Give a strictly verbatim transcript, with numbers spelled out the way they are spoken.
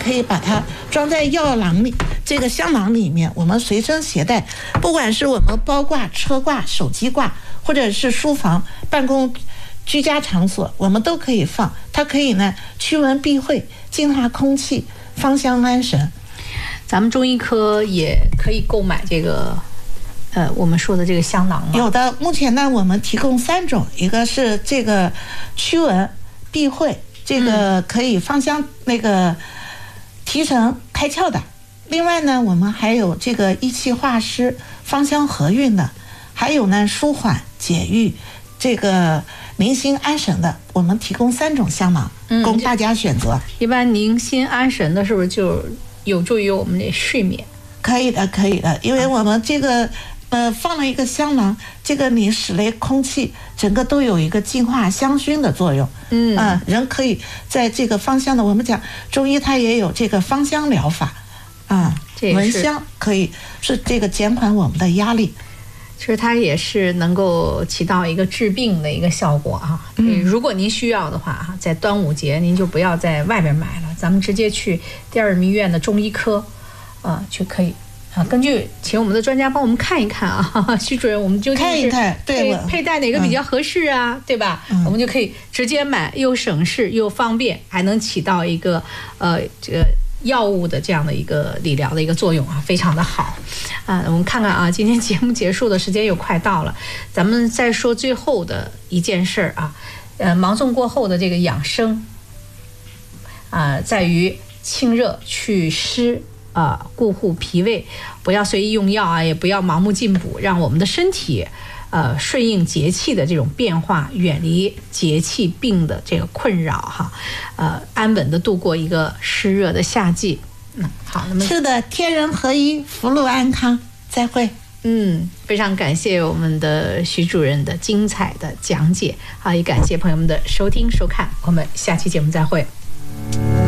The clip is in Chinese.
可以把它装在药囊里，这个香囊里面，我们随身携带，不管是我们包挂、车挂、手机挂，或者是书房、办公、居家场所，我们都可以放。它可以呢驱蚊避秽、净化空气、芳香安神。 咱们中医科也可以购买这个。呃，我们说的这个香囊吗？ 有的，目前呢，我们提供三种，一个是这个驱蚊避秽，这个可以芳香那个提神开窍的。另外呢，我们还有这个益气化湿、芳香和运的，还有呢舒缓解郁、这个宁心安神的。我们提供三种香囊，供大家选择。 嗯、一般宁心安神的，是不是就有助于我们的睡眠？ 可以的，可以的，因为我们这个。呃，放了一个香囊，这个你室内空气整个都有一个净化香薰的作用。嗯、呃，人可以在这个芳香的，我们讲中医它也有这个芳香疗法，啊、呃，闻香可以是这个减缓我们的压力。 其实它也是能够起到一个治病的一个效果啊。嗯，如果您需要的话哈，在端午节您就不要在外边买了，咱们直接去第二人民医院的中医科，啊、呃，就可以。啊，根据请我们的专家帮我们看一看啊，徐主任，我们究竟是佩佩戴哪个比较合适啊，嗯、对吧？嗯、我们就可以直接买，又省事又方便，还能起到一个呃这个药物的这样的一个理疗的一个作用啊，非常的好啊。我们看看啊，今天节目结束的时间又快到了，咱们再说最后的一件事啊，呃，芒种过后的这个养生啊，在于清热祛湿。啊，固护脾胃，不要随意用药啊，也不要盲目进补，让我们的身体，呃，顺应节气的这种变化，远离节气病的这个困扰哈，呃，安稳的度过一个湿热的夏季。嗯，好，那么是的，天人合一，福禄安康，再会。 嗯，非常感谢我们的徐主任的精彩的讲解，好，也感谢朋友们的收听收看，我们下期节目再会。